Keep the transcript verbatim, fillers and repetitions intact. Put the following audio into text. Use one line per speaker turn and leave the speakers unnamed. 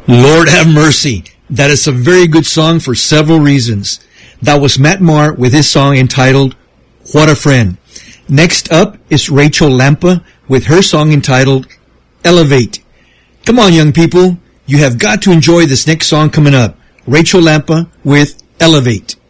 Lord have mercy. That is a very good song for several reasons. That was Matt Maher with his song entitled, What a Friend. Next up is Rachel Lampa with her song entitled, Elevate. Come on, young people. You have got to enjoy this next song coming up. Rachel Lampa with Elevate.